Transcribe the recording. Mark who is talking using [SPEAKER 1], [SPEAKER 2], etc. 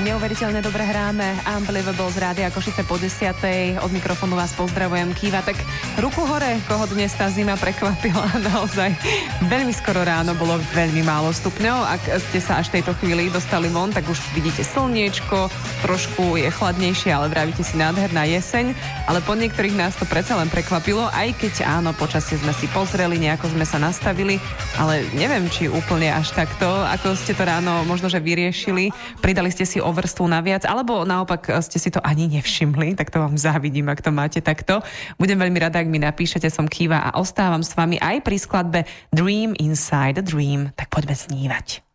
[SPEAKER 1] neuveriteľne dobre hráme Unbelievable z Rádia Košice po 10:00. Od mikrofónu vás pozdravujem, Kýva. Tak ruku hore, koho dnes tá zima prekvapila. Naozaj veľmi skoro ráno bolo veľmi málo stupňov. Ak ste sa až tejto chvíli dostali von, tak už vidíte slniečko, trošku je chladnejšie, ale vravíte si nádherná jeseň. Ale po niektorých nás to predsa len prekvapilo, aj keď áno, počasie sme si pozreli, nejako sme sa nastavili, ale neviem, či úplne až takto, ako ste to ráno možno, že vyriešili. Pridali ste si o vrstvu naviac, alebo naopak ste si to ani nevšimli, tak to vám závidím, ak to máte takto. Budem veľmi rada, ak mi napíšete, som Kýva a ostávam s vami aj pri skladbe Dream Inside a Dream. Tak poďme snívať.